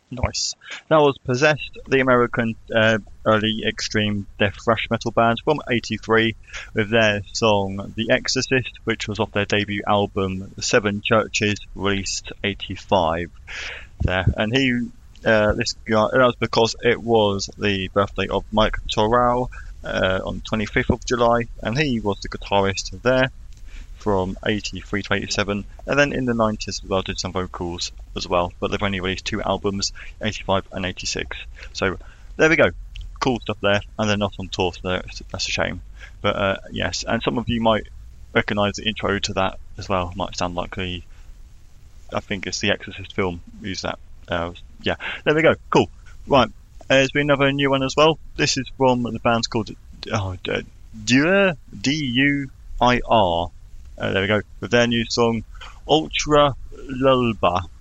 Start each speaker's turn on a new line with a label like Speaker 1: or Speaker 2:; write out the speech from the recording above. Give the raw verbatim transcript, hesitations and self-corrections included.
Speaker 1: Nice. That was Possessed, the American uh, early extreme death thrash metal band from eighty-three, with their song The Exorcist, which was off their debut album Seven Churches, released eighty-five. There, and he, uh, this guy, that was because it was the birthday of Mike Torrell uh, on twenty-fifth of July, and he was the guitarist there from eighty-three to eighty-seven, and then in the nineties as well did some vocals as well, but they've only released two albums, eighty-five and eighty-six. So there we go, cool stuff there, and they're not on tour, so that's, that's a shame. But uh, yes, and some of you might recognise the intro to that as well. It might sound like the, I think it's the Exorcist film, use that. Uh, yeah, there we go, cool. Right, there's been another new one as well. This is from the band's called oh, Duir, D U I R. Uh, there we go, with their new song Ultra Lulba.